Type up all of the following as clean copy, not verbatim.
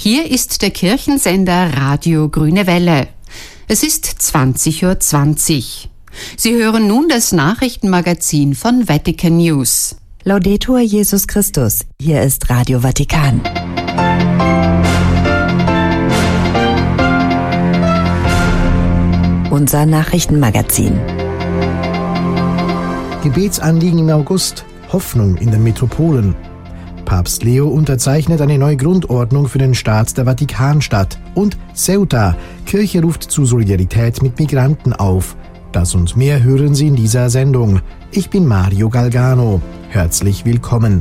Hier ist der Kirchensender Radio Grüne Welle. Es ist 20:20 Uhr. Sie hören nun das Nachrichtenmagazin von Vatican News. Laudetur Jesus Christus. Hier ist Radio Vatikan. Unser Nachrichtenmagazin. Gebetsanliegen im August. Hoffnung in den Metropolen. Papst Leo unterzeichnet eine neue Grundordnung für den Staat der Vatikanstadt. Und Ceuta. Kirche ruft zu Solidarität mit Migranten auf. Das und mehr hören Sie in dieser Sendung. Ich bin Mario Galgano. Herzlich willkommen.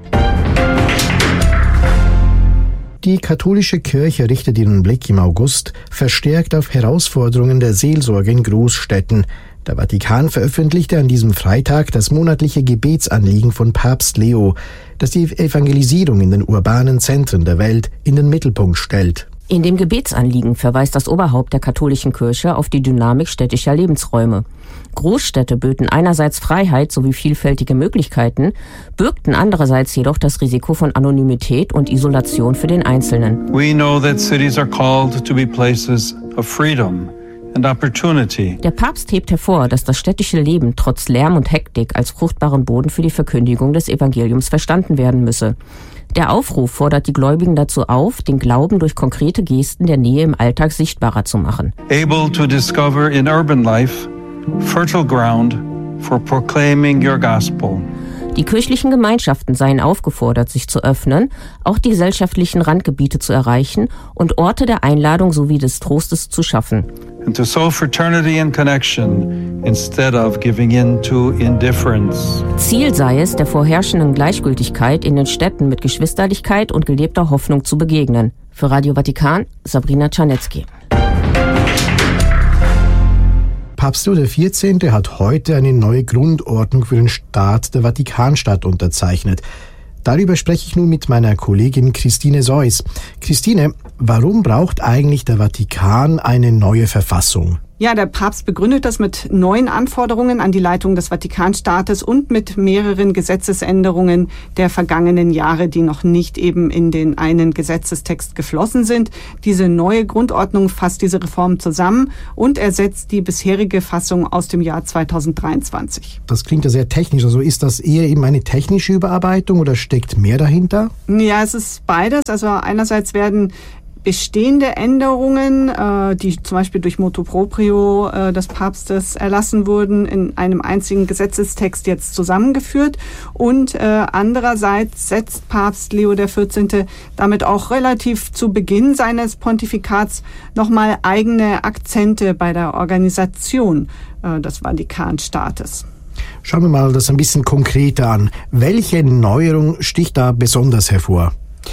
Die katholische Kirche richtet ihren Blick im August verstärkt auf Herausforderungen der Seelsorge in Großstädten. Der Vatikan veröffentlichte an diesem Freitag das monatliche Gebetsanliegen von Papst Leo, das die Evangelisierung in den urbanen Zentren der Welt in den Mittelpunkt stellt. In dem Gebetsanliegen verweist das Oberhaupt der katholischen Kirche auf die Dynamik städtischer Lebensräume. Großstädte böten einerseits Freiheit sowie vielfältige Möglichkeiten, birgten andererseits jedoch das Risiko von Anonymität und Isolation für den Einzelnen. We know that cities are called to be places of freedom and opportunity. Der Papst hebt hervor, dass das städtische Leben trotz Lärm und Hektik als fruchtbaren Boden für die Verkündigung des Evangeliums verstanden werden müsse. Der Aufruf fordert die Gläubigen dazu auf, den Glauben durch konkrete Gesten der Nähe im Alltag sichtbarer zu machen. Able to discover in urban life fertile ground for proclaiming your gospel. Die kirchlichen Gemeinschaften seien aufgefordert, sich zu öffnen, auch die gesellschaftlichen Randgebiete zu erreichen und Orte der Einladung sowie des Trostes zu schaffen. And to sow fraternity and connection instead of giving in to indifference. Ziel sei es, der vorherrschenden Gleichgültigkeit in den Städten mit Geschwisterlichkeit und gelebter Hoffnung zu begegnen. Für Radio Vatikan, Sabrina Czarnecki. Papst Leo XIV. Hat heute eine neue Grundordnung für den Staat der Vatikanstadt unterzeichnet. Darüber spreche ich nun mit meiner Kollegin Christine Seuss. Christine, warum braucht eigentlich der Vatikan eine neue Verfassung? Ja, der Papst begründet das mit neuen Anforderungen an die Leitung des Vatikanstaates und mit mehreren Gesetzesänderungen der vergangenen Jahre, die noch nicht eben in den einen Gesetzestext geflossen sind. Diese neue Grundordnung fasst diese Reform zusammen und ersetzt die bisherige Fassung aus dem Jahr 2023. Das klingt ja sehr technisch. Also ist das eher eben eine technische Überarbeitung oder steckt mehr dahinter? Ja, es ist beides. Also einerseits werden bestehende Änderungen, die zum Beispiel durch Motu Proprio des Papstes erlassen wurden, in einem einzigen Gesetzestext jetzt zusammengeführt. Und andererseits setzt Papst Leo XIV. Damit auch relativ zu Beginn seines Pontifikats nochmal eigene Akzente bei der Organisation des Vatikanstaates. Schauen wir mal das ein bisschen konkreter an. Welche Neuerung sticht da besonders hervor?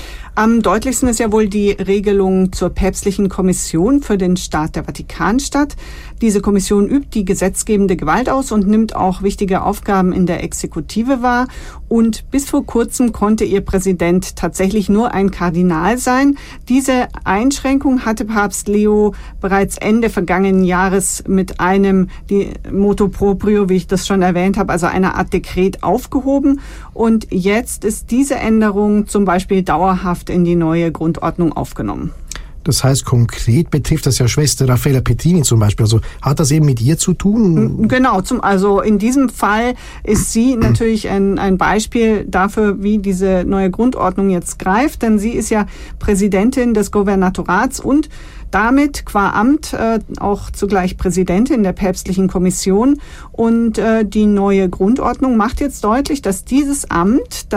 Am deutlichsten ist ja wohl die Regelung zur päpstlichen Kommission für den Staat der Vatikanstadt. Diese Kommission übt die gesetzgebende Gewalt aus und nimmt auch wichtige Aufgaben in der Exekutive wahr. Und bis vor kurzem konnte ihr Präsident tatsächlich nur ein Kardinal sein. Diese Einschränkung hatte Papst Leo bereits Ende vergangenen Jahres mit einem Motu Proprio, wie ich das schon erwähnt habe, also einer Art Dekret aufgehoben. Und jetzt ist diese Änderung zum Beispiel dauerhaft in die neue Grundordnung aufgenommen. Das heißt, konkret betrifft das ja Schwester Raffaella Petrini zum Beispiel. Also hat das eben mit ihr zu tun? Genau, also in diesem Fall ist sie natürlich ein Beispiel dafür, wie diese neue Grundordnung jetzt greift. Denn sie ist ja Präsidentin des Gouvernatorats und damit qua Amt auch zugleich Präsidentin der päpstlichen Kommission. Und die neue Grundordnung macht jetzt deutlich, dass dieses Amt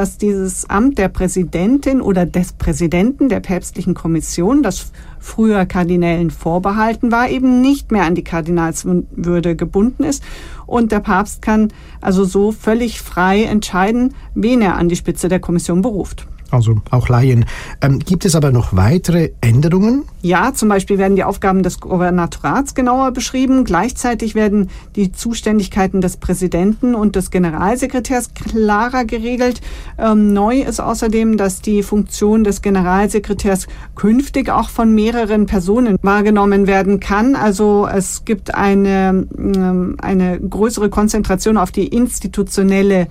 der Präsidentin oder des Präsidenten der päpstlichen Kommission, das früher Kardinälen vorbehalten war, eben nicht mehr an die Kardinalswürde gebunden ist. Und der Papst kann also so völlig frei entscheiden, wen er an die Spitze der Kommission beruft. Also auch Laien. Gibt es aber noch weitere Änderungen? Ja, zum Beispiel werden die Aufgaben des Gouvernatorats genauer beschrieben. Gleichzeitig werden die Zuständigkeiten des Präsidenten und des Generalsekretärs klarer geregelt. Neu ist außerdem, dass die Funktion des Generalsekretärs künftig auch von mehreren Personen wahrgenommen werden kann. Also es gibt eine größere Konzentration auf die institutionelle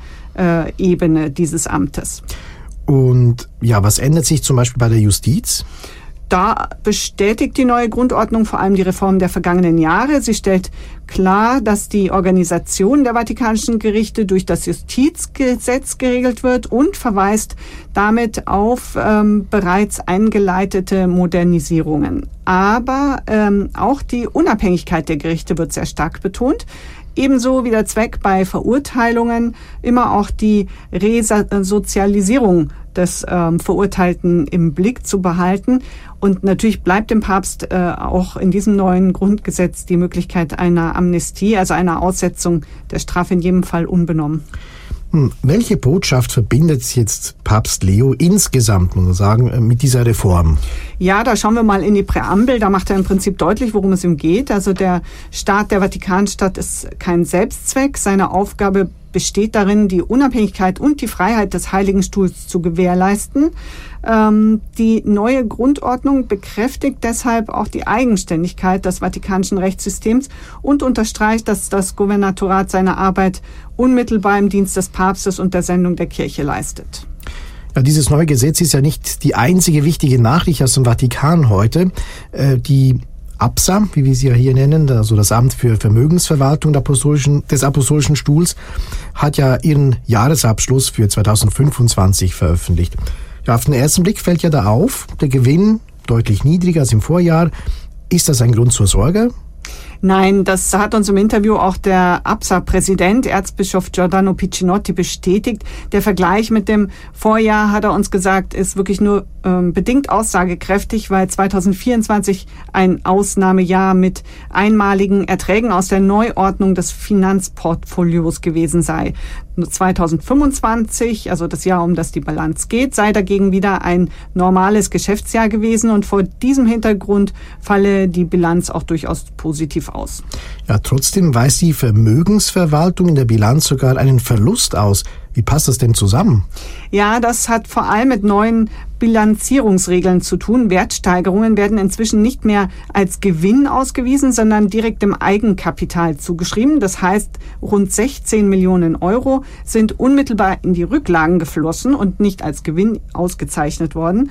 Ebene dieses Amtes. Und ja, was ändert sich zum Beispiel bei der Justiz? Da bestätigt die neue Grundordnung vor allem die Reform der vergangenen Jahre. Sie stellt klar, dass die Organisation der vatikanischen Gerichte durch das Justizgesetz geregelt wird und verweist damit auf bereits eingeleitete Modernisierungen. Aber auch die Unabhängigkeit der Gerichte wird sehr stark betont. Ebenso wie der Zweck bei Verurteilungen, immer auch die Resozialisierung des Verurteilten im Blick zu behalten. Und natürlich bleibt dem Papst auch in diesem neuen Grundgesetz die Möglichkeit einer Amnestie, also einer Aussetzung der Strafe in jedem Fall unbenommen. Welche Botschaft verbindet jetzt Papst Leo insgesamt, muss man sagen, mit dieser Reform? Ja, da schauen wir mal in die Präambel. Da macht er im Prinzip deutlich, worum es ihm geht. Also der Staat der Vatikanstadt ist kein Selbstzweck. Seine Aufgabe besteht darin, die Unabhängigkeit und die Freiheit des Heiligen Stuhls zu gewährleisten. Die neue Grundordnung bekräftigt deshalb auch die Eigenständigkeit des vatikanischen Rechtssystems und unterstreicht, dass das Gouvernorat seine Arbeit unmittelbar im Dienst des Papstes und der Sendung der Kirche leistet. Ja, dieses neue Gesetz ist ja nicht die einzige wichtige Nachricht aus dem Vatikan heute. Die ABSA, wie wir sie ja hier nennen, also das Amt für Vermögensverwaltung des Apostolischen Stuhls, hat ja ihren Jahresabschluss für 2025 veröffentlicht. Ja, auf den ersten Blick fällt ja da auf, der Gewinn deutlich niedriger als im Vorjahr. Ist das ein Grund zur Sorge? Nein, das hat uns im Interview auch der ABSA-Präsident, Erzbischof Giordano Piccinotti, bestätigt. Der Vergleich mit dem Vorjahr, hat er uns gesagt, ist wirklich nur bedingt aussagekräftig, weil 2024 ein Ausnahmejahr mit einmaligen Erträgen aus der Neuordnung des Finanzportfolios gewesen sei. 2025, also das Jahr, um das die Bilanz geht, sei dagegen wieder ein normales Geschäftsjahr gewesen und vor diesem Hintergrund falle die Bilanz auch durchaus positiv aus. Ja, trotzdem weist die Vermögensverwaltung in der Bilanz sogar einen Verlust aus. Wie passt das denn zusammen? Ja, das hat vor allem mit neuen Bilanzierungsregeln zu tun. Wertsteigerungen werden inzwischen nicht mehr als Gewinn ausgewiesen, sondern direkt dem Eigenkapital zugeschrieben. Das heißt, rund 16 Millionen Euro sind unmittelbar in die Rücklagen geflossen und nicht als Gewinn ausgezeichnet worden.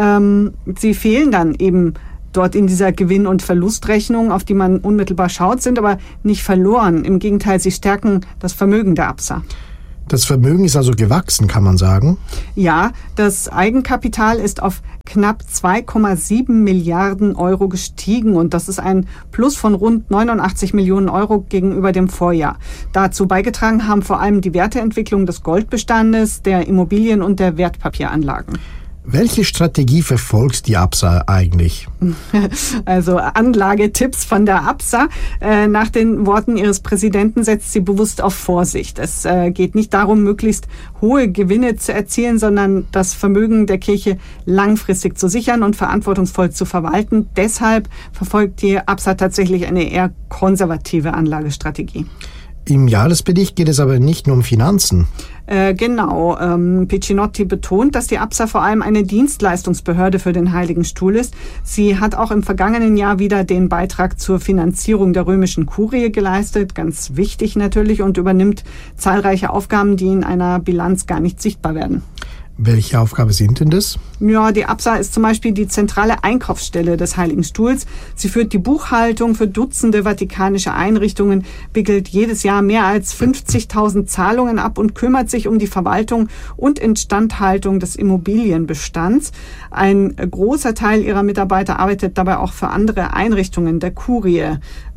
Sie fehlen dann eben dort in dieser Gewinn- und Verlustrechnung, auf die man unmittelbar schaut, sind aber nicht verloren. Im Gegenteil, sie stärken das Vermögen der ABSA. Das Vermögen ist also gewachsen, kann man sagen? Ja, das Eigenkapital ist auf knapp 2,7 Milliarden Euro gestiegen und das ist ein Plus von rund 89 Millionen Euro gegenüber dem Vorjahr. Dazu beigetragen haben vor allem die Werteentwicklung des Goldbestandes, der Immobilien und der Wertpapieranlagen. Welche Strategie verfolgt die ABSA eigentlich? Also Anlagetipps von der ABSA. Nach den Worten ihres Präsidenten setzt sie bewusst auf Vorsicht. Es geht nicht darum, möglichst hohe Gewinne zu erzielen, sondern das Vermögen der Kirche langfristig zu sichern und verantwortungsvoll zu verwalten. Deshalb verfolgt die ABSA tatsächlich eine eher konservative Anlagestrategie. Im Jahresbericht geht es aber nicht nur um Finanzen. Genau. Piccinotti betont, dass die ABSA vor allem eine Dienstleistungsbehörde für den Heiligen Stuhl ist. Sie hat auch im vergangenen Jahr wieder den Beitrag zur Finanzierung der römischen Kurie geleistet, ganz wichtig natürlich, und übernimmt zahlreiche Aufgaben, die in einer Bilanz gar nicht sichtbar werden. Welche Aufgabe sind denn das? Ja, die ABSA ist zum Beispiel die zentrale Einkaufsstelle des Heiligen Stuhls. Sie führt die Buchhaltung für Dutzende vatikanische Einrichtungen, wickelt jedes Jahr mehr als 50.000 Zahlungen ab und kümmert sich um die Verwaltung und Instandhaltung des Immobilienbestands. Ein großer Teil ihrer Mitarbeiter arbeitet dabei auch für andere Einrichtungen der Kurie,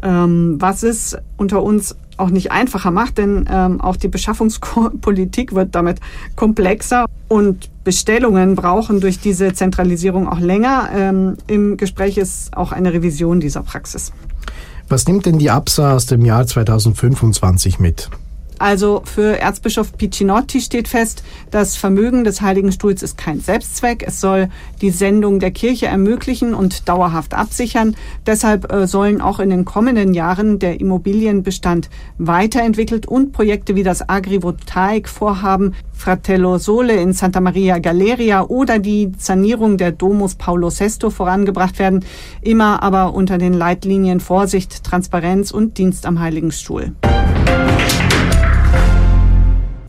was es unter uns auch nicht einfacher macht, denn auch die Beschaffungspolitik wird damit komplexer und Bestellungen brauchen durch diese Zentralisierung auch länger. Im Gespräch ist auch eine Revision dieser Praxis. Was nimmt denn die ABSA aus dem Jahr 2025 mit? Also für Erzbischof Piccinotti steht fest, das Vermögen des Heiligen Stuhls ist kein Selbstzweck. Es soll die Sendung der Kirche ermöglichen und dauerhaft absichern. Deshalb sollen auch in den kommenden Jahren der Immobilienbestand weiterentwickelt und Projekte wie das Agrivoltaik-Vorhaben Fratello Sole in Santa Maria Galeria oder die Sanierung der Domus Paulo VI vorangebracht werden. Immer aber unter den Leitlinien Vorsicht, Transparenz und Dienst am Heiligen Stuhl.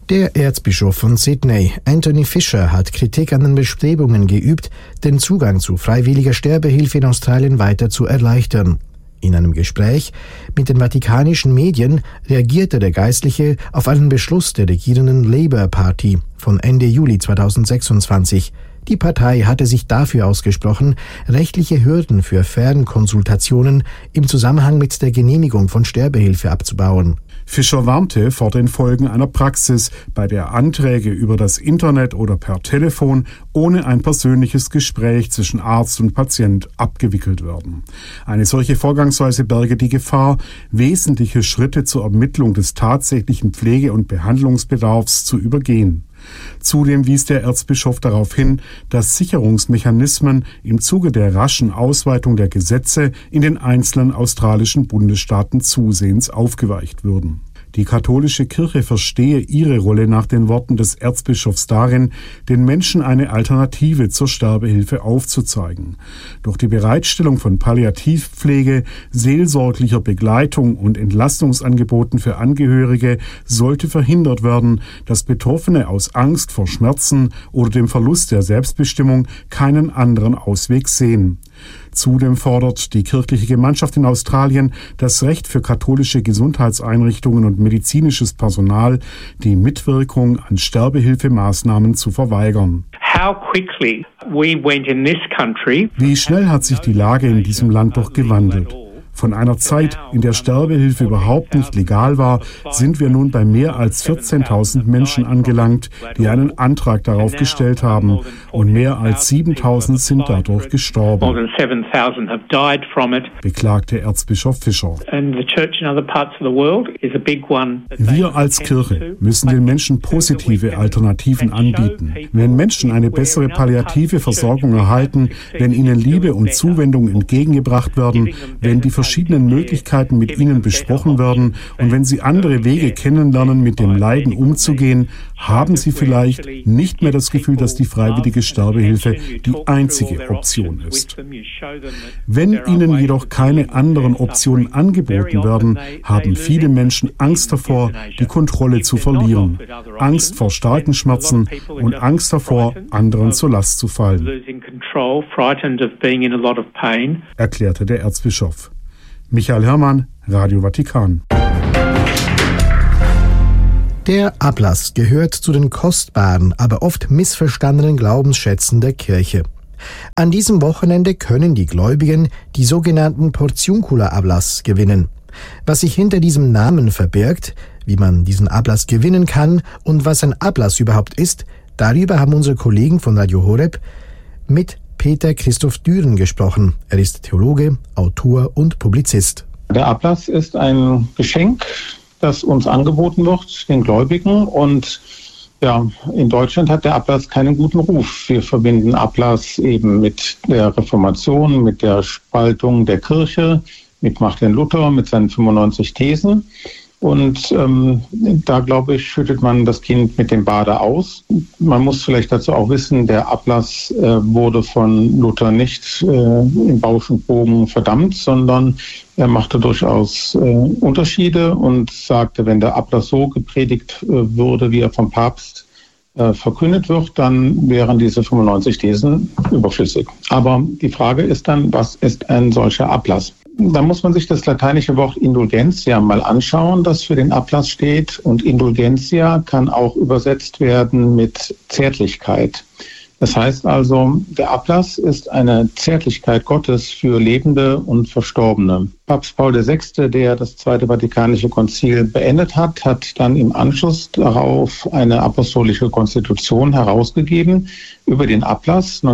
Der Erzbischof von Sydney, Anthony Fisher, hat Kritik an den Bestrebungen geübt, den Zugang zu freiwilliger Sterbehilfe in Australien weiter zu erleichtern. In einem Gespräch mit den vatikanischen Medien reagierte der Geistliche auf einen Beschluss der regierenden Labour Party von Ende Juli 2026. Die Partei hatte sich dafür ausgesprochen, rechtliche Hürden für Fernkonsultationen im Zusammenhang mit der Genehmigung von Sterbehilfe abzubauen. Fischer warnte vor den Folgen einer Praxis, bei der Anträge über das Internet oder per Telefon ohne ein persönliches Gespräch zwischen Arzt und Patient abgewickelt werden. Eine solche Vorgangsweise berge die Gefahr, wesentliche Schritte zur Ermittlung des tatsächlichen Pflege- und Behandlungsbedarfs zu übergehen. Zudem wies der Erzbischof darauf hin, dass Sicherungsmechanismen im Zuge der raschen Ausweitung der Gesetze in den einzelnen australischen Bundesstaaten zusehends aufgeweicht würden. Die katholische Kirche verstehe ihre Rolle nach den Worten des Erzbischofs darin, den Menschen eine Alternative zur Sterbehilfe aufzuzeigen. Durch die Bereitstellung von Palliativpflege, seelsorglicher Begleitung und Entlastungsangeboten für Angehörige sollte verhindert werden, dass Betroffene aus Angst vor Schmerzen oder dem Verlust der Selbstbestimmung keinen anderen Ausweg sehen. Zudem fordert die kirchliche Gemeinschaft in Australien das Recht für katholische Gesundheitseinrichtungen und medizinisches Personal, die Mitwirkung an Sterbehilfemaßnahmen zu verweigern. Wie schnell hat sich die Lage in diesem Land doch gewandelt? Von einer Zeit, in der Sterbehilfe überhaupt nicht legal war, sind wir nun bei mehr als 14.000 Menschen angelangt, die einen Antrag darauf gestellt haben, und mehr als 7.000 sind dadurch gestorben, beklagte Erzbischof Fischer. Wir als Kirche müssen den Menschen positive Alternativen anbieten. Wenn Menschen eine bessere palliative Versorgung erhalten, wenn ihnen Liebe und Zuwendung entgegengebracht werden, wenn die verschiedenen Möglichkeiten mit ihnen besprochen werden und wenn sie andere Wege kennenlernen, mit dem Leiden umzugehen, haben sie vielleicht nicht mehr das Gefühl, dass die freiwillige Sterbehilfe die einzige Option ist. Wenn ihnen jedoch keine anderen Optionen angeboten werden, haben viele Menschen Angst davor, die Kontrolle zu verlieren, Angst vor starken Schmerzen und Angst davor, anderen zur Last zu fallen, erklärte der Erzbischof. Michael Herrmann, Radio Vatikan. Der Ablass gehört zu den kostbaren, aber oft missverstandenen Glaubensschätzen der Kirche. An diesem Wochenende können die Gläubigen die sogenannten Portiuncula-Ablass gewinnen. Was sich hinter diesem Namen verbirgt, wie man diesen Ablass gewinnen kann und was ein Ablass überhaupt ist, darüber haben unsere Kollegen von Radio Horeb mit Peter Christoph Düren gesprochen. Er ist Theologe, Autor und Publizist. Der Ablass ist ein Geschenk, das uns angeboten wird, den Gläubigen. Und ja, in Deutschland hat der Ablass keinen guten Ruf. Wir verbinden Ablass eben mit der Reformation, mit der Spaltung der Kirche, mit Martin Luther, mit seinen 95 Thesen. Und da, glaube ich, schüttet man das Kind mit dem Bade aus. Man muss vielleicht dazu auch wissen, der Ablass wurde von Luther nicht im Bausch und Bogen verdammt, sondern er machte durchaus Unterschiede und sagte, wenn der Ablass so gepredigt würde, wie er vom Papst verkündet wird, dann wären diese 95 Thesen überflüssig. Aber die Frage ist dann, was ist ein solcher Ablass? Da muss man sich das lateinische Wort Indulgentia mal anschauen, das für den Ablass steht. Und Indulgentia kann auch übersetzt werden mit Zärtlichkeit. Das heißt also, der Ablass ist eine Zärtlichkeit Gottes für Lebende und Verstorbene. Papst Paul VI., der das Zweite Vatikanische Konzil beendet hat, hat dann im Anschluss darauf eine apostolische Konstitution herausgegeben über den Ablass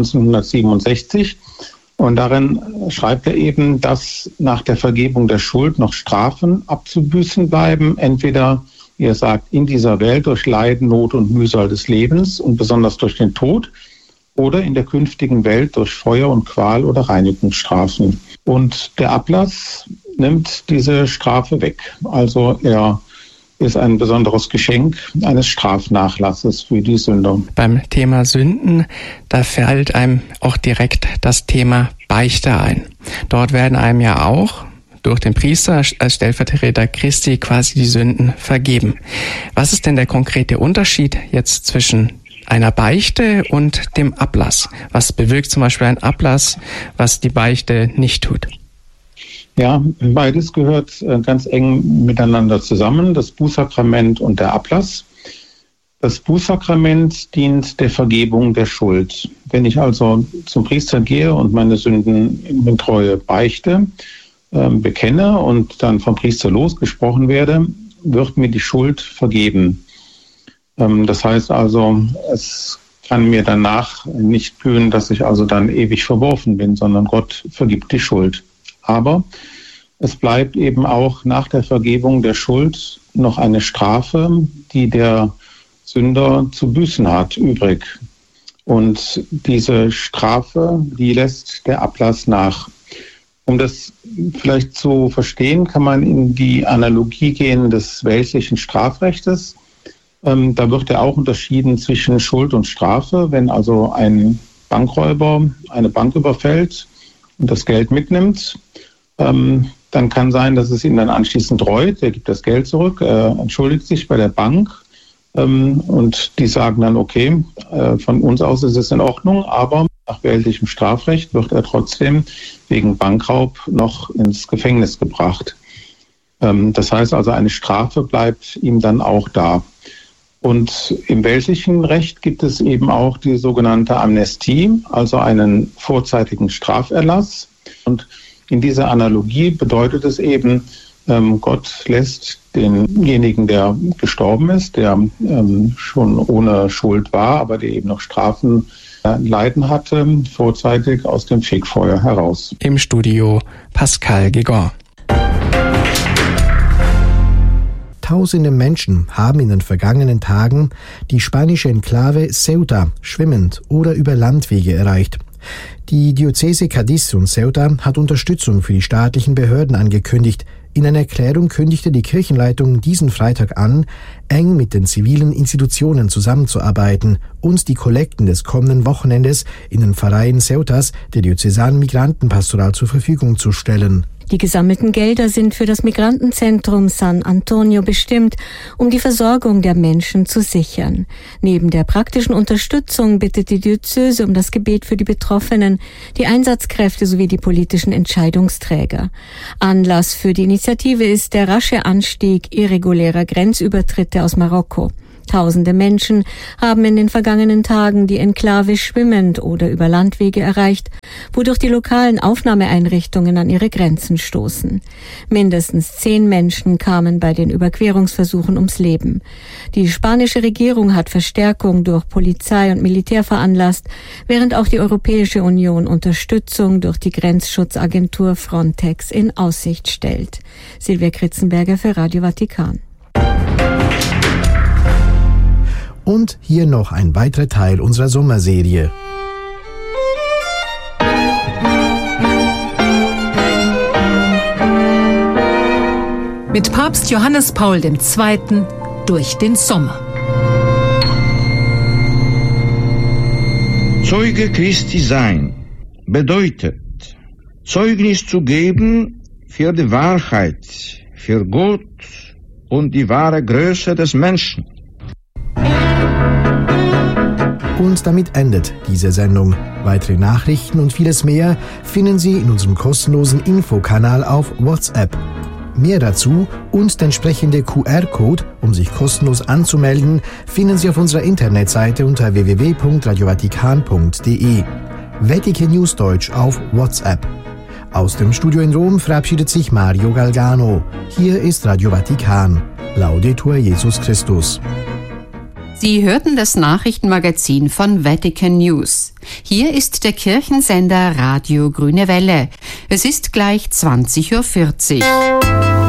1967. Und darin schreibt er eben, dass nach der Vergebung der Schuld noch Strafen abzubüßen bleiben, entweder, wie er sagt, in dieser Welt durch Leiden, Not und Mühsal des Lebens und besonders durch den Tod, oder in der künftigen Welt durch Feuer und Qual oder Reinigungsstrafen. Und der Ablass nimmt diese Strafe weg. Also er ist ein besonderes Geschenk eines Strafnachlasses für die Sünder. Beim Thema Sünden, da fällt einem auch direkt das Thema Beichte ein. Dort werden einem ja auch durch den Priester als Stellvertreter Christi quasi die Sünden vergeben. Was ist denn der konkrete Unterschied jetzt zwischen einer Beichte und dem Ablass? Was bewirkt zum Beispiel ein Ablass, was die Beichte nicht tut? Ja, beides gehört ganz eng miteinander zusammen, das Bußsakrament und der Ablass. Das Bußsakrament dient der Vergebung der Schuld. Wenn ich also zum Priester gehe und meine Sünden in Treue beichte, bekenne und dann vom Priester losgesprochen werde, wird mir die Schuld vergeben. Das heißt also, es kann mir danach nicht blühen, dass ich also dann ewig verworfen bin, sondern Gott vergibt die Schuld. Aber es bleibt eben auch nach der Vergebung der Schuld noch eine Strafe, die der Sünder zu büßen hat, übrig. Und diese Strafe, die lässt der Ablass nach. Um das vielleicht zu verstehen, kann man in die Analogie gehen des weltlichen Strafrechtes. Da wird ja auch unterschieden zwischen Schuld und Strafe. Wenn also ein Bankräuber eine Bank überfällt und das Geld mitnimmt, dann kann sein, dass es ihn dann anschließend reut. Er gibt das Geld zurück, entschuldigt sich bei der Bank und die sagen dann, okay, von uns aus ist es in Ordnung, aber nach weltlichem Strafrecht wird er trotzdem wegen Bankraub noch ins Gefängnis gebracht. Das heißt also, eine Strafe bleibt ihm dann auch da. Und im weltlichen Recht gibt es eben auch die sogenannte Amnestie, also einen vorzeitigen Straferlass. Und in dieser Analogie bedeutet es eben, Gott lässt denjenigen, der gestorben ist, der schon ohne Schuld war, aber der eben noch Strafen leiden hatte, vorzeitig aus dem Fegfeuer heraus. Im Studio Pascal Gegon. Tausende Menschen haben in den vergangenen Tagen die spanische Enklave Ceuta schwimmend oder über Landwege erreicht. Die Diözese Cádiz und Ceuta hat Unterstützung für die staatlichen Behörden angekündigt. In einer Erklärung kündigte die Kirchenleitung diesen Freitag an, eng mit den zivilen Institutionen zusammenzuarbeiten und die Kollekten des kommenden Wochenendes in den Pfarreien Ceutas der diözesanen Migrantenpastoral zur Verfügung zu stellen. Die gesammelten Gelder sind für das Migrantenzentrum San Antonio bestimmt, um die Versorgung der Menschen zu sichern. Neben der praktischen Unterstützung bittet die Diözese um das Gebet für die Betroffenen, die Einsatzkräfte sowie die politischen Entscheidungsträger. Anlass für die Initiative ist der rasche Anstieg irregulärer Grenzübertritte aus Marokko. Tausende Menschen haben in den vergangenen Tagen die Enklave schwimmend oder über Landwege erreicht, wodurch die lokalen Aufnahmeeinrichtungen an ihre Grenzen stoßen. Mindestens 10 Menschen kamen bei den Überquerungsversuchen ums Leben. Die spanische Regierung hat Verstärkung durch Polizei und Militär veranlasst, während auch die Europäische Union Unterstützung durch die Grenzschutzagentur Frontex in Aussicht stellt. Silvia Kritzenberger für Radio Vatikan. Und hier noch ein weiterer Teil unserer Sommerserie. Mit Papst Johannes Paul II. Durch den Sommer. Zeuge Christi sein bedeutet, Zeugnis zu geben für die Wahrheit, für Gott und die wahre Größe des Menschen. Und damit endet diese Sendung. Weitere Nachrichten und vieles mehr finden Sie in unserem kostenlosen Infokanal auf WhatsApp. Mehr dazu und der entsprechende QR-Code, um sich kostenlos anzumelden, finden Sie auf unserer Internetseite unter www.radiovatikan.de. Vatikan News Deutsch auf WhatsApp. Aus dem Studio in Rom verabschiedet sich Mario Galgano. Hier ist Radio Vatikan. Laudetur Jesus Christus. Sie hörten das Nachrichtenmagazin von Vatikan News. Hier ist der Kirchensender Radio Grüne Welle. Es ist gleich 20:40 Uhr.